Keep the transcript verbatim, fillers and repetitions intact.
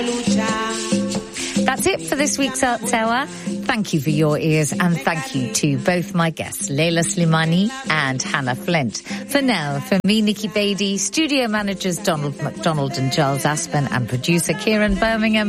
That's it for this week's Arts Hour. Thank you for your ears, and thank you to both my guests, Leila Slimani and Hannah Flint. For now, for me, Nikki Beatty, studio managers Donald McDonald and Giles Aspen, and producer Kieran Birmingham,